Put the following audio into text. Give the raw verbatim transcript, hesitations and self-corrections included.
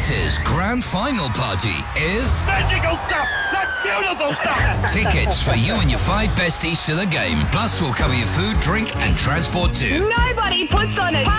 This year's grand final party is... Magical stuff! Like beautiful stuff! Tickets for you and your five besties to the game. Plus, we'll cover your food, drink and transport too. Nobody puts on a